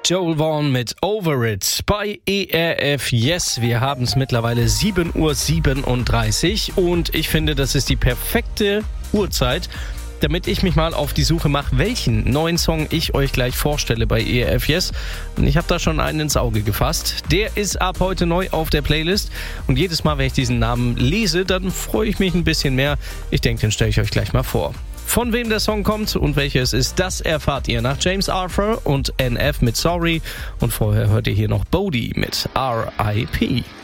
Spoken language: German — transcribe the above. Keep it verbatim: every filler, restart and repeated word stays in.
Joel Vaughn mit Over It bei E R F Yes. Wir haben es mittlerweile sieben Uhr siebenunddreißig und ich finde, das ist die perfekte Uhrzeit, damit ich mich mal auf die Suche mache, welchen neuen Song ich euch gleich vorstelle bei E R F Yes. Und ich habe da schon einen ins Auge gefasst. Der ist ab heute neu auf der Playlist. Und jedes Mal, wenn ich diesen Namen lese, dann freue ich mich ein bisschen mehr. Ich denke, den stelle ich euch gleich mal vor. Von wem der Song kommt und welcher es ist, das erfahrt ihr nach James Arthur und N F mit Sorry. Und vorher hört ihr hier noch Bodhi mit R I P